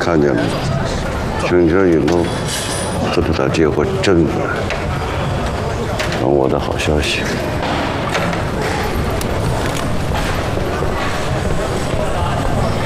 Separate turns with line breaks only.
看见了，听说以后和他结婚证了，等我的好消息。